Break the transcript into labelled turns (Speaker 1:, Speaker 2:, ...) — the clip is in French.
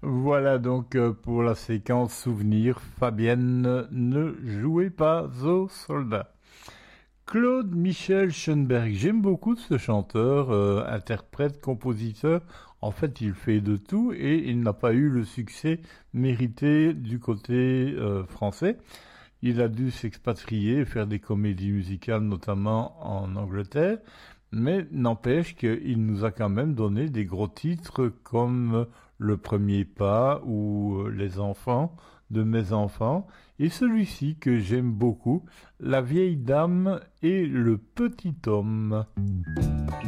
Speaker 1: Voilà donc pour la séquence souvenir, Fabienne ne jouait pas aux soldats. Claude Michel Schoenberg, j'aime beaucoup ce chanteur, interprète, compositeur. En fait, il fait de tout et il n'a pas eu le succès mérité du côté français. Il a dû s'expatrier, faire des comédies musicales, notamment en Angleterre. Mais n'empêche qu'il nous a quand même donné des gros titres comme Le Premier Pas ou Les Enfants de mes enfants. Et celui-ci que j'aime beaucoup, La vieille dame et le petit homme.